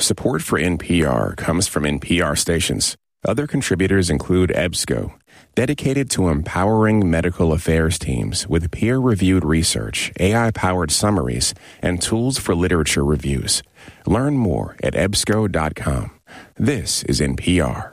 Support for NPR comes from NPR stations. Other contributors include EBSCO, dedicated to empowering medical affairs teams with peer-reviewed research, AI-powered summaries, and tools for literature reviews. Learn more at ebsco.com. This is NPR.